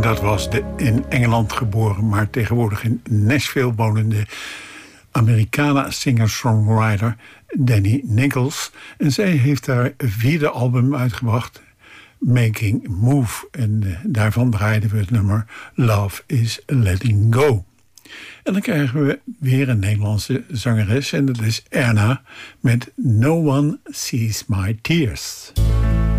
Dat was de in Engeland geboren, maar tegenwoordig in Nashville wonende Americana singer-songwriter Danny Nichols. En zij heeft haar 4e album uitgebracht, Making Move. En daarvan draaiden we het nummer Love is Letting Go. En dan krijgen we weer een Nederlandse zangeres en dat is Erna met No One Sees My Tears.